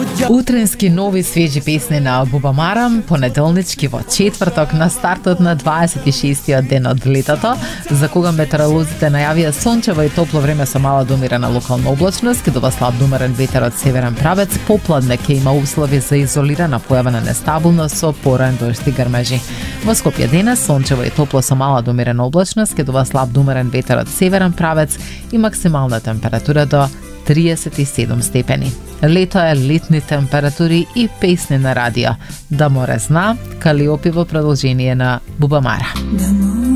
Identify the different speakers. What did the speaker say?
Speaker 1: Утренски нови свежи песни на Бубамара, понеделнички во четврток на стартот на 26-тиот ден од летото, за кога метеоролозите најавија сончево и топло време со мала до умерена локална облачност, ке дува слаб до умерен ветер од северен правец, попладне ке има услови за изолирана појава на нестабилност со пораен дожд и грмежи. Во Скопје денес сончево и топло со мала до умерена облачност, ке дува слаб до умерен ветер од северен правец и максимална температура до 37 степени. Лето е, летни температури и песни на радио. Да море зна, Калиопи во продолжение на Бубамара.